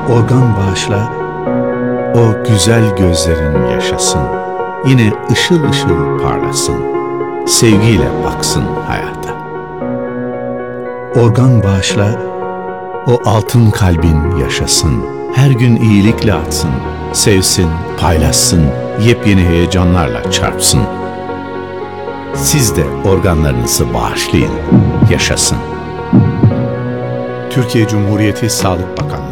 Organ bağışla, o güzel gözlerin yaşasın. Yine ışıl ışıl parlasın. Sevgiyle baksın hayata. Organ bağışla, o altın kalbin yaşasın. Her gün iyilikle atsın. Sevsin, paylaşsın. Yepyeni heyecanlarla çarpsın. Siz de organlarınızı bağışlayın. Yaşasın. Türkiye Cumhuriyeti Sağlık Bakanlığı.